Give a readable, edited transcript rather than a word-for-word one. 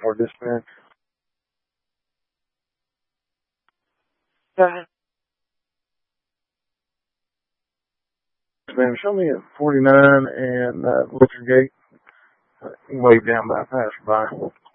or dispatch. Man, show me at 49 and Butcher Gate. Way down by passerby.